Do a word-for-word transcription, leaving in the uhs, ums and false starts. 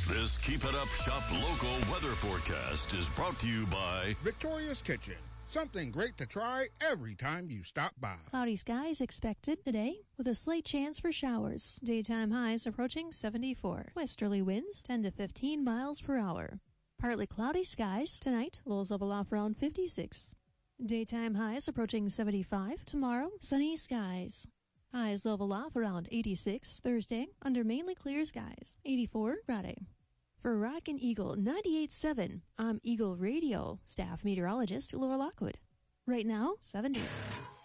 This Keep It Up Shop local weather forecast is brought to you by Victoria's Kitchen. Something great to try every time you stop by. Cloudy skies expected today with a slight chance for showers. Daytime highs approaching seventy-four. Westerly winds ten to fifteen miles per hour. Partly cloudy skies tonight. Lows level off around fifty-six. Daytime highs approaching seventy-five. Tomorrow, sunny skies. Highs level off around eighty-six. Thursday, under mainly clear skies. eighty-four Friday. For Rockin' Eagle ninety-eight point seven, I'm Eagle Radio staff meteorologist Laura Lockwood. Right now, seventy.